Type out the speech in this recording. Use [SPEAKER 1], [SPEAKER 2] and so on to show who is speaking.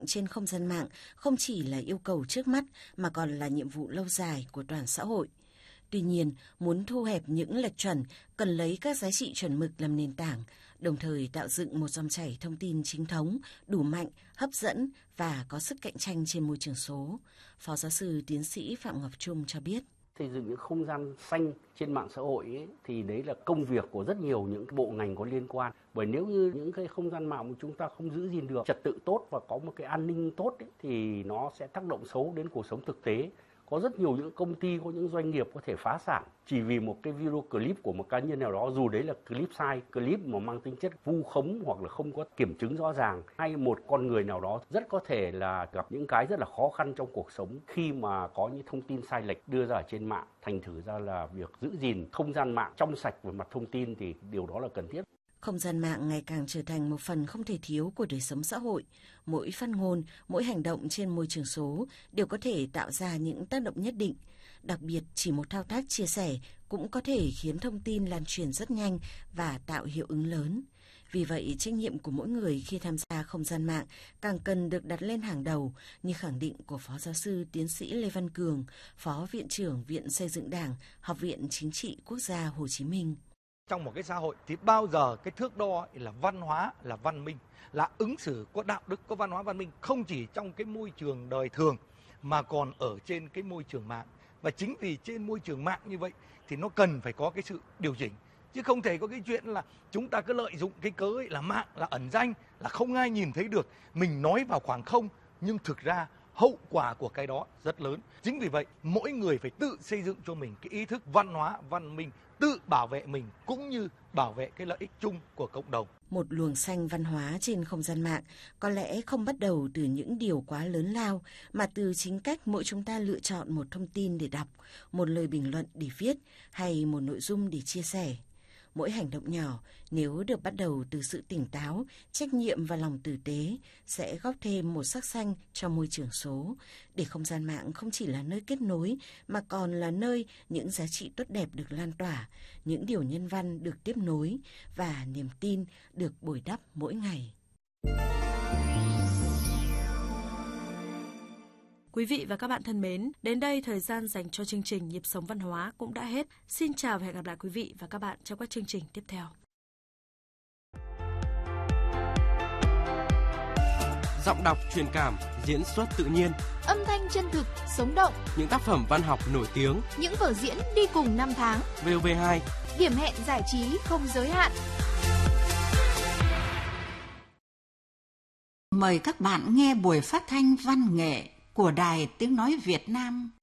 [SPEAKER 1] trên không gian mạng không chỉ là yêu cầu trước mắt mà còn là nhiệm vụ lâu dài của toàn xã hội. Tuy nhiên, muốn thu hẹp những lệch chuẩn, cần lấy các giá trị chuẩn mực làm nền tảng, đồng thời tạo dựng một dòng chảy thông tin chính thống, đủ mạnh, hấp dẫn và có sức cạnh tranh trên môi trường số. Phó giáo sư tiến sĩ Phạm Ngọc Trung cho biết.
[SPEAKER 2] Xây dựng những không gian xanh trên mạng xã hội ấy, thì đấy là công việc của rất nhiều những bộ ngành có liên quan. Bởi nếu như những cái không gian mạng mà chúng ta không giữ gìn được trật tự tốt và có một cái an ninh tốt ấy, thì nó sẽ tác động xấu đến cuộc sống thực tế. Có rất nhiều những công ty, có những doanh nghiệp có thể phá sản chỉ vì một cái video clip của một cá nhân nào đó, dù đấy là clip sai, clip mà mang tính chất vu khống hoặc là không có kiểm chứng rõ ràng, hay một con người nào đó rất có thể là gặp những cái rất là khó khăn trong cuộc sống khi mà có những thông tin sai lệch đưa ra ở trên mạng. Thành thử ra là việc giữ gìn không gian mạng trong sạch về mặt thông tin thì điều đó là cần thiết.
[SPEAKER 1] Không gian mạng ngày càng trở thành một phần không thể thiếu của đời sống xã hội. Mỗi phát ngôn, mỗi hành động trên môi trường số đều có thể tạo ra những tác động nhất định. Đặc biệt, chỉ một thao tác chia sẻ cũng có thể khiến thông tin lan truyền rất nhanh và tạo hiệu ứng lớn. Vì vậy, trách nhiệm của mỗi người khi tham gia không gian mạng càng cần được đặt lên hàng đầu, như khẳng định của Phó Giáo sư Tiến sĩ Lê Văn Cường, Phó Viện trưởng Viện Xây dựng Đảng, Học viện Chính trị Quốc gia Hồ Chí Minh.
[SPEAKER 3] Trong một cái xã hội thì bao giờ cái thước đo là văn hóa, là văn minh, là ứng xử có đạo đức, có văn hóa văn minh, không chỉ trong cái môi trường đời thường mà còn ở trên cái môi trường mạng. Và chính vì trên môi trường mạng như vậy thì nó cần phải có cái sự điều chỉnh. Chứ không thể có cái chuyện là chúng ta cứ lợi dụng cái cớ ấy là mạng, là ẩn danh, là không ai nhìn thấy được. Mình nói vào khoảng không, nhưng thực ra hậu quả của cái đó rất lớn. Chính vì vậy, mỗi người phải tự xây dựng cho mình cái ý thức văn hóa, văn minh, tự bảo vệ mình cũng như bảo vệ cái lợi ích chung của cộng đồng.
[SPEAKER 1] Một luồng xanh văn hóa trên không gian mạng có lẽ không bắt đầu từ những điều quá lớn lao, mà từ chính cách mỗi chúng ta lựa chọn một thông tin để đọc, một lời bình luận để viết hay một nội dung để chia sẻ. Mỗi hành động nhỏ, nếu được bắt đầu từ sự tỉnh táo, trách nhiệm và lòng tử tế, sẽ góp thêm một sắc xanh cho môi trường số, để không gian mạng không chỉ là nơi kết nối, mà còn là nơi những giá trị tốt đẹp được lan tỏa, những điều nhân văn được tiếp nối, và niềm tin được bồi đắp mỗi ngày.
[SPEAKER 4] Quý vị và các bạn thân mến, đến đây thời gian dành cho chương trình Nhịp sống văn hóa cũng đã hết. Xin chào và hẹn gặp lại quý vị và các bạn trong các chương trình tiếp theo.
[SPEAKER 5] Giọng đọc truyền cảm, diễn xuất tự nhiên,
[SPEAKER 6] âm thanh chân thực, sống động,
[SPEAKER 5] những tác phẩm văn học nổi tiếng,
[SPEAKER 6] những vở diễn đi cùng năm tháng.
[SPEAKER 5] VOV2,
[SPEAKER 6] điểm hẹn giải trí không giới hạn.
[SPEAKER 7] Mời các bạn nghe buổi phát thanh văn nghệ của Đài Tiếng Nói Việt Nam